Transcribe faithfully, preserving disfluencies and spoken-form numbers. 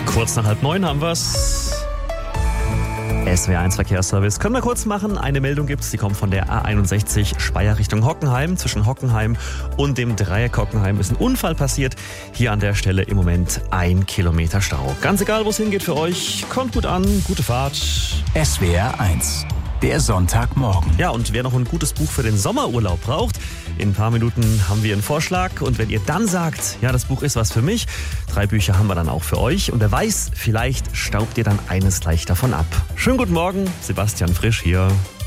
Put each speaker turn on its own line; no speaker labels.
Kurz nach halb neun haben wir's. S W R eins Verkehrsservice. Können wir kurz machen. Eine Meldung gibt's, die kommt von der A einundsechzig Speyer Richtung Hockenheim. Zwischen Hockenheim und dem Dreieck Hockenheim ist ein Unfall passiert. Hier an der Stelle im Moment ein Kilometer Stau. Ganz egal, wo es hingeht für euch. Kommt gut an, gute Fahrt.
S W R eins, der Sonntagmorgen.
Ja, und wer noch ein gutes Buch für den Sommerurlaub braucht, in ein paar Minuten haben wir einen Vorschlag. Und wenn ihr dann sagt, ja, das Buch ist was für mich, drei Bücher haben wir dann auch für euch. Und wer weiß, vielleicht staubt ihr dann eines gleich davon ab. Schönen guten Morgen, Sebastian Frisch hier.